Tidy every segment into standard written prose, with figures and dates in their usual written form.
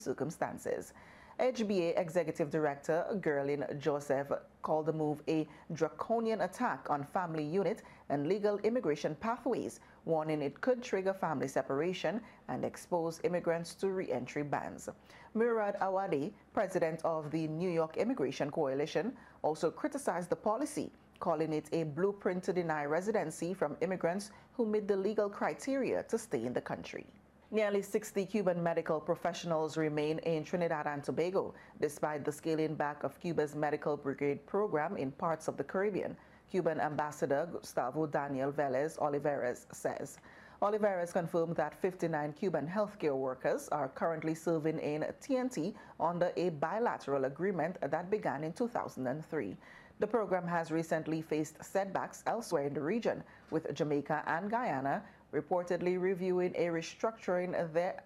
circumstances. HBA Executive Director Gerlin Joseph called the move a draconian attack on family unit and legal immigration pathways, warning it could trigger family separation and expose immigrants to re-entry bans. Murad Awadi, president of the New York Immigration Coalition, also criticized the policy, calling it a blueprint to deny residency from immigrants who meet the legal criteria to stay in the country. Nearly 60 Cuban medical professionals remain in Trinidad and Tobago, despite the scaling back of Cuba's medical brigade program in parts of the Caribbean, Cuban Ambassador Gustavo Daniel Velez Olivares says. Olivares confirmed that 59 Cuban healthcare workers are currently serving in TNT under a bilateral agreement that began in 2003. The program has recently faced setbacks elsewhere in the region, with Jamaica and Guyana reportedly reviewing restructuring their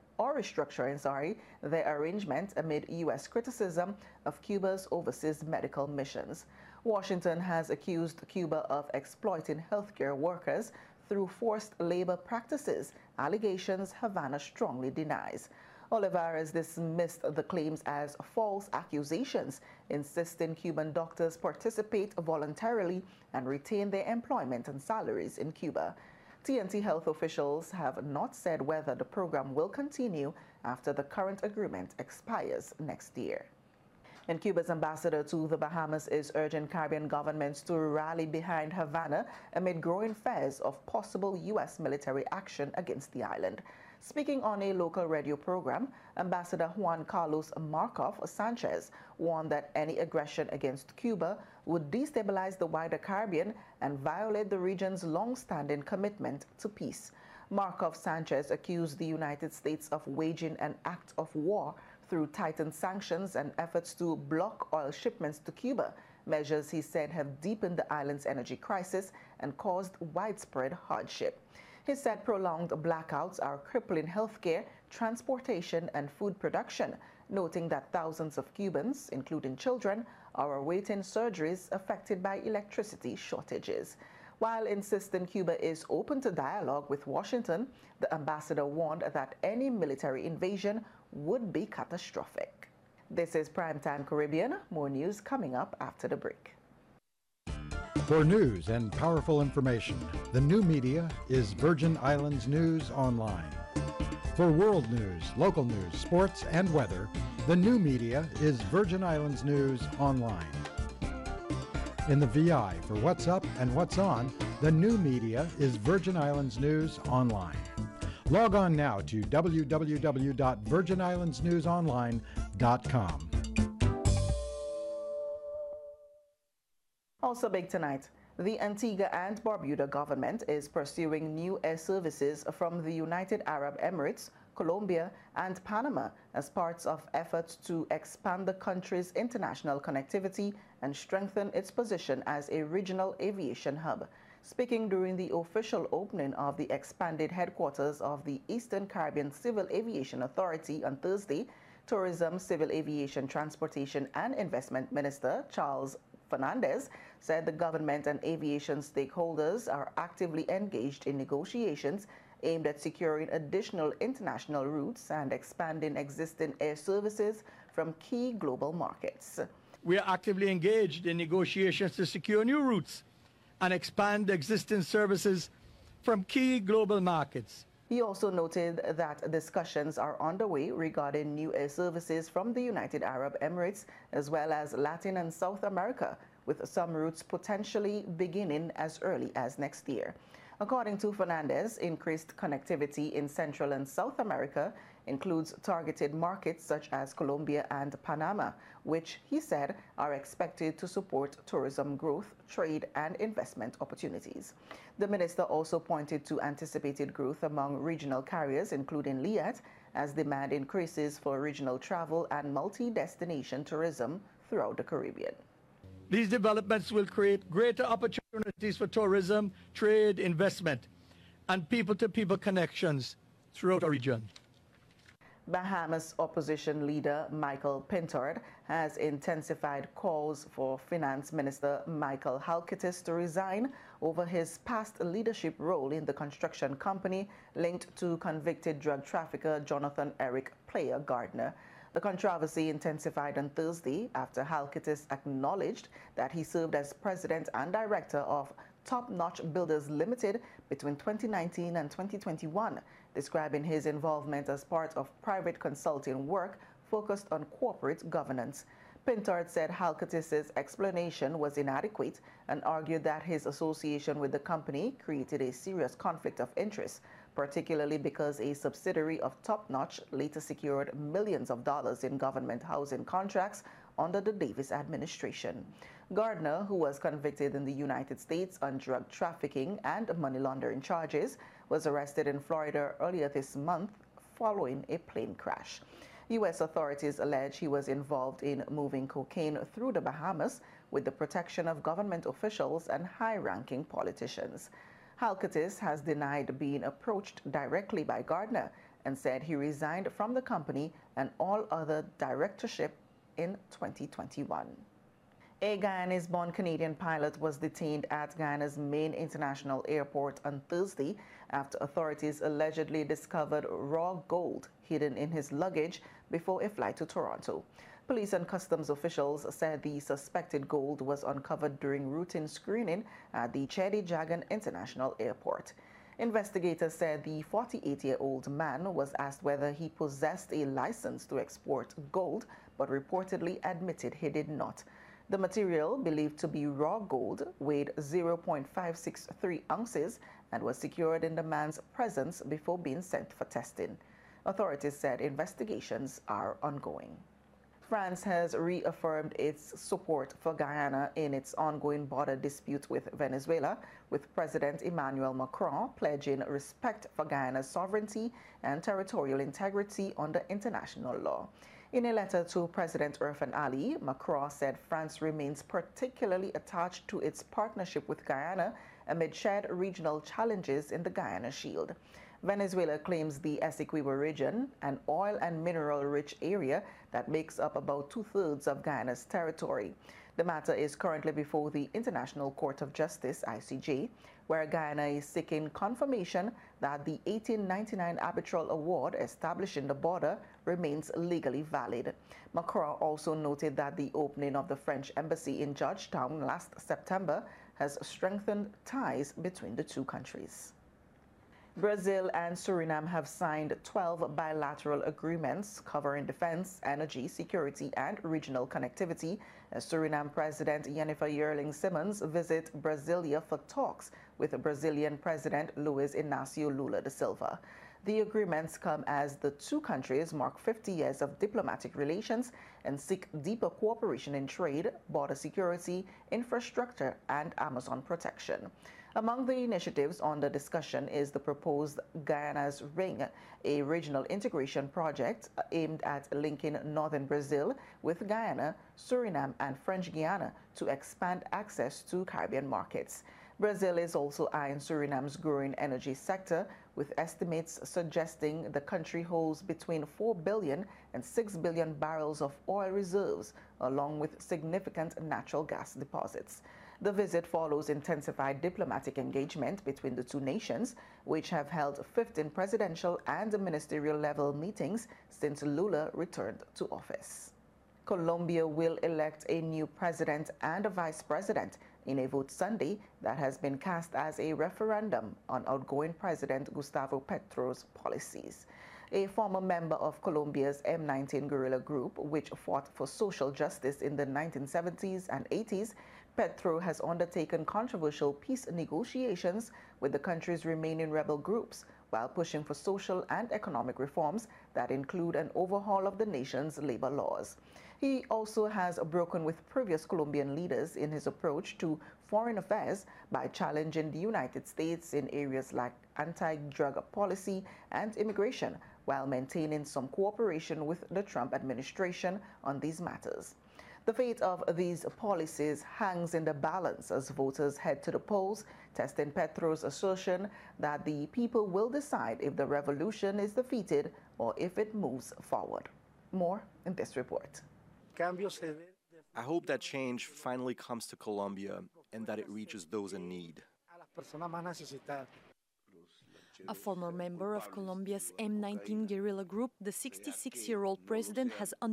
arrangement amid U.S. criticism of Cuba's overseas medical missions. Washington has accused Cuba of exploiting healthcare workers through forced labor practices, allegations Havana strongly denies. Olivares dismissed the claims as false accusations, insisting Cuban doctors participate voluntarily and retain their employment and salaries in Cuba. TNT health officials have not said whether the program will continue after the current agreement expires next year. And Cuba's ambassador to the Bahamas is urging Caribbean governments to rally behind Havana amid growing fears of possible U.S. military action against the island. Speaking on a local radio program, Ambassador Juan Carlos Marcos Sanchez warned that any aggression against Cuba would destabilize the wider Caribbean and violate the region's long-standing commitment to peace. Marcos Sanchez accused the United States of waging an act of war through tightened sanctions and efforts to block oil shipments to Cuba, measures he said have deepened the island's energy crisis and caused widespread hardship. He said prolonged blackouts are crippling healthcare, transportation, and food production, noting that thousands of Cubans, including children, are awaiting surgeries affected by electricity shortages. While insisting Cuba is open to dialogue with Washington, the ambassador warned that any military invasion would be catastrophic. This is Primetime Caribbean. More news coming up after the break. For news and powerful information, the new media is Virgin Islands News Online. For world news, local news, sports, and weather, the new media is Virgin Islands News Online. In the VI for what's up and what's on, the new media is Virgin Islands News Online. Log on now to www.virginislandsnewsonline.com. Also big tonight, the Antigua and Barbuda government is pursuing new air services from the United Arab Emirates, Colombia, and Panama as parts of efforts to expand the country's international connectivity and strengthen its position as a regional aviation hub. Speaking during the official opening of the expanded headquarters of the Eastern Caribbean Civil Aviation Authority on Thursday, Tourism, Civil Aviation, Transportation, and Investment Minister Charles Fernandez said the government and aviation stakeholders are actively engaged in negotiations aimed at securing additional international routes and expanding existing air services from key global markets. We are actively engaged in negotiations to secure new routes and expand existing services from key global markets. He also noted that discussions are underway regarding new air services from the United Arab Emirates as well as Latin and South America, with some routes potentially beginning as early as next year. According to Fernandez, increased connectivity in Central and South America includes targeted markets such as Colombia and Panama, which he said are expected to support tourism growth, trade, and investment opportunities. The minister also pointed to anticipated growth among regional carriers, including Liat, as demand increases for regional travel and multi-destination tourism throughout the Caribbean. These developments will create greater opportunities for tourism, trade, investment, and people-to-people connections throughout the region. Bahamas opposition leader Michael Pintard has intensified calls for Finance Minister Michael Halkitis to resign over his past leadership role in the construction company linked to convicted drug trafficker Jonathan Eric Player Gardner. The controversy intensified on Thursday after Halkitis acknowledged that he served as president and director of Top Notch Builders Limited between 2019 and 2021, describing his involvement as part of private consulting work focused on corporate governance. Pintard said Halkitis' explanation was inadequate and argued that his association with the company created a serious conflict of interest, particularly because a subsidiary of Top Notch later secured millions of dollars in government housing contracts under the Davis administration. Gardner, who was convicted in the United States on drug trafficking and money laundering charges, was arrested in Florida earlier this month following a plane crash. U.S. authorities allege he was involved in moving cocaine through the Bahamas with the protection of government officials and high-ranking politicians. Halkitis has denied being approached directly by Gardner and said he resigned from the company and all other directorship in 2021. A Guyanese-born Canadian pilot was detained at Guyana's main international airport on Thursday after authorities allegedly discovered raw gold hidden in his luggage before a flight to Toronto. Police and customs officials said the suspected gold was uncovered during routine screening at the Chedi Jagan International Airport. Investigators said the 48-year-old man was asked whether he possessed a license to export gold, but reportedly admitted he did not. The material, believed to be raw gold, weighed 0.563 ounces and was secured in the man's presence before being sent for testing. Authorities said investigations are ongoing. France has reaffirmed its support for Guyana in its ongoing border dispute with Venezuela, with President Emmanuel Macron pledging respect for Guyana's sovereignty and territorial integrity under international law. In a letter to President Irfan Ali, Macron said France remains particularly attached to its partnership with Guyana amid shared regional challenges in the Guyana Shield. Venezuela claims the Essequibo region, an oil and mineral-rich area that makes up about two-thirds of Guyana's territory. The matter is currently before the International Court of Justice, ICJ, where Guyana is seeking confirmation that the 1899 arbitral award establishing the border remains legally valid. Macron also noted that the opening of the French embassy in Georgetown last September has strengthened ties between the two countries. Brazil and Suriname have signed 12 bilateral agreements covering defense, energy, security, and regional connectivity as Suriname President Jennifer Yearling-Simmons visits Brasilia for talks with Brazilian President Luiz Inácio Lula da Silva. The agreements come as the two countries mark 50 years of diplomatic relations and seek deeper cooperation in trade, border security, infrastructure, and Amazon protection. Among the initiatives under discussion is the proposed Guyana's Ring, a regional integration project aimed at linking northern Brazil with Guyana, Suriname, and French Guiana to expand access to Caribbean markets. Brazil is also eyeing Suriname's growing energy sector, with estimates suggesting the country holds between 4 billion and 6 billion barrels of oil reserves, along with significant natural gas deposits. The visit follows intensified diplomatic engagement between the two nations, which have held 15 presidential and ministerial level meetings since Lula returned to office. Colombia will elect a new president and a vice president in a vote Sunday that has been cast as a referendum on outgoing President Gustavo Petro's policies. A former member of Colombia's M19 guerrilla group, which fought for social justice in the 1970s and 80s, Petro has undertaken controversial peace negotiations with the country's remaining rebel groups while pushing for social and economic reforms that include an overhaul of the nation's labor laws. He also has broken with previous Colombian leaders in his approach to foreign affairs by challenging the United States in areas like anti-drug policy and immigration, while maintaining some cooperation with the Trump administration on these matters. The fate of these policies hangs in the balance as voters head to the polls, testing Petro's assertion that the people will decide if the revolution is defeated or if it moves forward. More in this report. I hope that change finally comes to Colombia and that it reaches those in need. A former member of Colombia's M19 guerrilla group, the 66-year-old president has